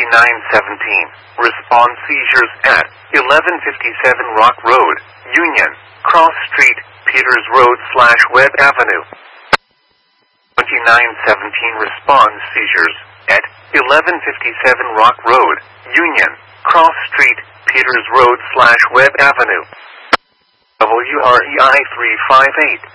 2917. Response seizures at 1157 Rock Road, Union, Cross Street, Peters Road / Webb Avenue. 2917. Response seizures at 1157 Rock Road, Union, Cross Street, Peters Road / Webb Avenue. WREI 358.